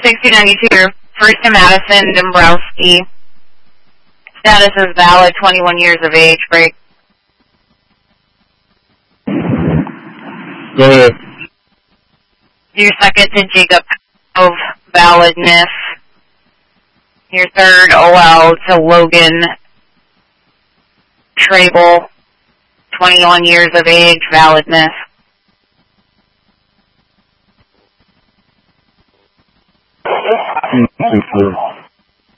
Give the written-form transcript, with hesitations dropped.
6092, first to Madison, Dombrowski. Status is valid, 21 years of age, break. Go ahead. Your second to Jacob of validness. Your third OL to Logan Trable, 21 years of age, validness.